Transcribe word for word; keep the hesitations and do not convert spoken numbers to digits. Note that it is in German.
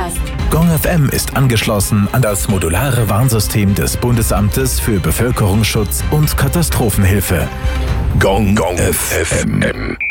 Podcast. Gong F M ist angeschlossen an das modulare Warnsystem des Bundesamtes für Bevölkerungsschutz und Katastrophenhilfe. Gong, Gong F M.